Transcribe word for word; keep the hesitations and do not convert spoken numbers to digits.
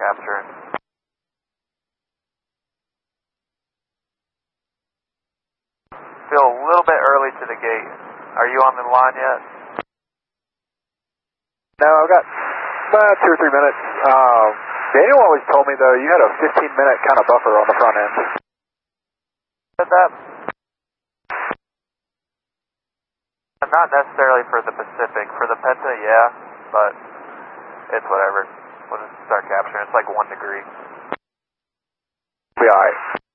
capturing. Feel a little bit early to the gate. Are you on the line yet? No, I've got about two or three minutes. Um, Daniel always told me, though, you had a fifteen minute kind of buffer on the front end. Said that? Not necessarily for the Pacific. For the Penta, yeah, but it's whatever. We'll just start capturing. It's like one degree. Be alright.